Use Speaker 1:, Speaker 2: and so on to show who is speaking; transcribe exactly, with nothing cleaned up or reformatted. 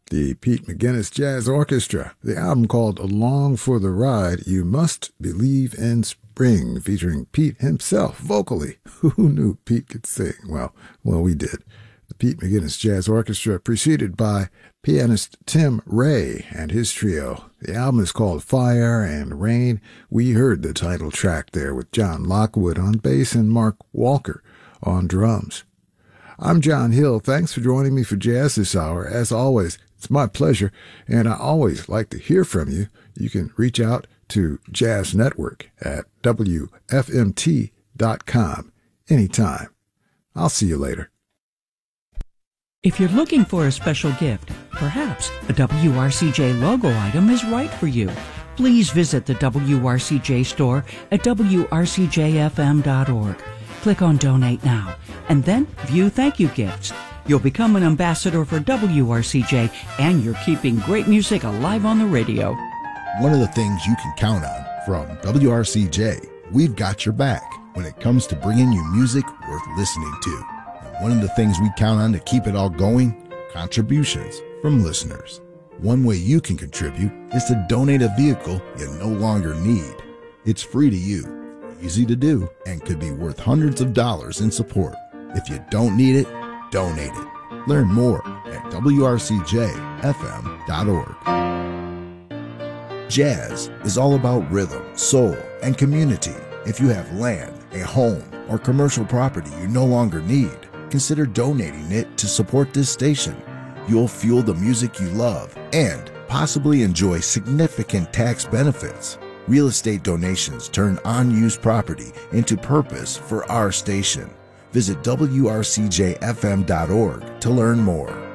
Speaker 1: the Pete McGinnis Jazz Orchestra. The album called Along for the Ride, You Must Believe in Spring, featuring Pete himself vocally. Who knew Pete could sing? Well, well, we did. The Pete McGinnis Jazz Orchestra, preceded by pianist Tim Ray and his trio. The album is called Fire and Rain. We heard the title track there with John Lockwood on bass and Mark Walker on drums. I'm John Hill. Thanks for joining me for Jazz this hour. As always, it's my pleasure, and I always like to hear from you. You can reach out to Jazz Network at W F M T dot com anytime. I'll see you later.
Speaker 2: If you're looking for a special gift, perhaps a W R C J logo item is right for you. Please visit the W R C J store at W R C J F M dot org. Click on Donate Now, and then view thank you gifts. You'll become an ambassador for W R C J, and you're keeping great music alive on the radio.
Speaker 3: One of the things you can count on from W R C J, we've got your back when it comes to bringing you music worth listening to. And one of the things we count on to keep it all going, contributions from listeners. One way you can contribute is to donate a vehicle you no longer need. It's free to you, easy to do, and could be worth hundreds of dollars in support. If you don't need it, donate it. Learn more at W R C J F M dot org. Jazz is all about rhythm, soul, and community. If you have land, a home, or commercial property you no longer need, consider donating it to support this station. You'll fuel the music you love and possibly enjoy significant tax benefits. Real estate donations turn unused property into purpose for our station. Visit W R C J F M dot org to learn more.